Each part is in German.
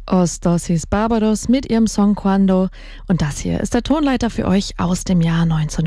Os Barbados mit ihrem Song Cuando. Und das hier ist der Tonleiter für euch aus dem Jahr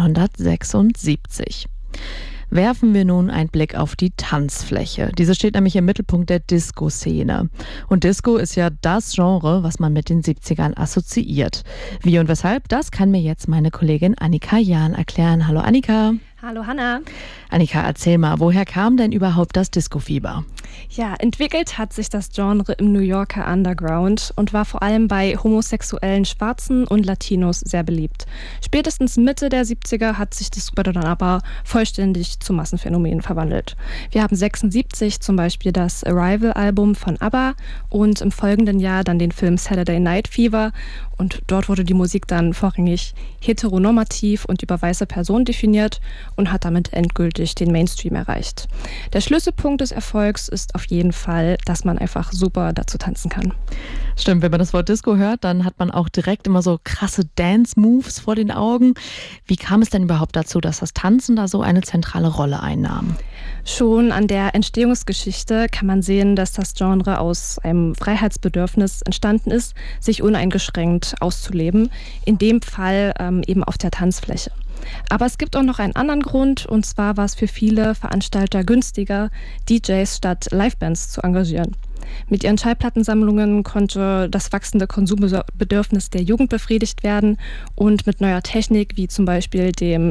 1976. Werfen wir nun einen Blick auf die Tanzfläche. Diese steht nämlich im Mittelpunkt der Disco-Szene. Und Disco ist ja das Genre, was man mit den 70ern assoziiert. Wie und weshalb, das kann mir jetzt meine Kollegin Annika Jahn erklären. Hallo Annika. Hallo Hanna. Annika, erzähl mal, woher kam denn überhaupt das Disco-Fieber? Ja, entwickelt hat sich das Genre im New Yorker Underground und war vor allem bei homosexuellen Schwarzen und Latinos sehr beliebt. Spätestens Mitte der 70er hat sich das dann aber vollständig zu Massenphänomenen verwandelt. Wir haben 76 zum Beispiel das Arrival-Album von ABBA und im folgenden Jahr dann den Film Saturday Night Fever. Und dort wurde die Musik dann vorrangig heteronormativ und über weiße Personen definiert und hat damit endgültig den Mainstream erreicht. Der Schlüsselpunkt des Erfolgs ist auf jeden Fall, dass man einfach super dazu tanzen kann. Stimmt, wenn man das Wort Disco hört, dann hat man auch direkt immer so krasse Dance-Moves vor den Augen. Wie kam es denn überhaupt dazu, dass das Tanzen da so eine zentrale Rolle einnahm? Schon an der Entstehungsgeschichte kann man sehen, dass das Genre aus einem Freiheitsbedürfnis entstanden ist, sich uneingeschränkt auszuleben, in dem Fall eben auf der Tanzfläche. Aber es gibt auch noch einen anderen Grund, und zwar war es für viele Veranstalter günstiger, DJs statt Livebands zu engagieren. Mit ihren Schallplattensammlungen konnte das wachsende Konsumbedürfnis der Jugend befriedigt werden und mit neuer Technik, wie zum Beispiel dem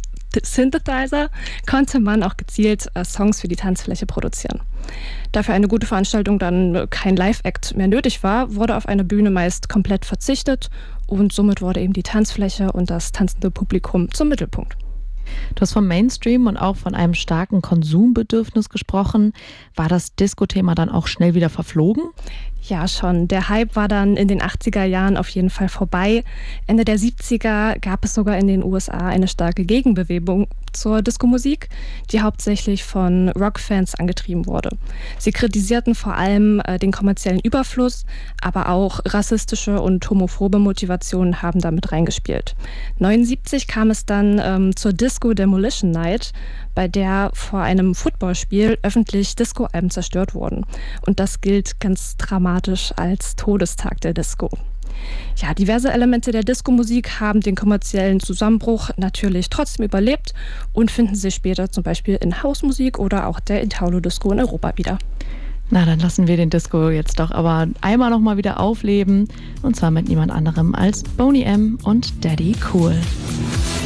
Synthesizer, konnte man auch gezielt Songs für die Tanzfläche produzieren. Da für eine gute Veranstaltung dann kein Live-Act mehr nötig war, wurde auf eine Bühne meist komplett verzichtet und somit wurde eben die Tanzfläche und das tanzende Publikum zum Mittelpunkt. Du hast vom Mainstream und auch von einem starken Konsumbedürfnis gesprochen. War das Disco-Thema dann auch schnell wieder verflogen? Ja, schon. Der Hype war dann in den 80er Jahren auf jeden Fall vorbei. Ende der 70er gab es sogar in den USA eine starke Gegenbewegung zur Disco-Musik, die hauptsächlich von Rockfans angetrieben wurde. Sie kritisierten vor allem den kommerziellen Überfluss, aber auch rassistische und homophobe Motivationen haben damit reingespielt. 1979 kam es dann zur Disco Demolition Night, bei der vor einem Footballspiel öffentlich Disco-Alben zerstört wurden. Und das gilt ganz dramatisch als Todestag der Disco. Ja, diverse Elemente der Disco-Musik haben den kommerziellen Zusammenbruch natürlich trotzdem überlebt und finden sich später zum Beispiel in Hausmusik oder auch der Italo-Disco in Europa wieder. Na, dann lassen wir den Disco jetzt doch aber einmal noch mal wieder aufleben. Und zwar mit niemand anderem als Boney M. und Daddy Cool.